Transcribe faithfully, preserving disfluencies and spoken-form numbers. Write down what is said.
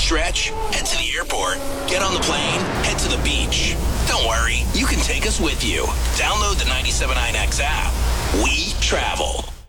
stretch, head to the airport. Get on the plane, head to the beach. Don't worry, you can take us with you. Download the ninety-seven point nine X app. We travel.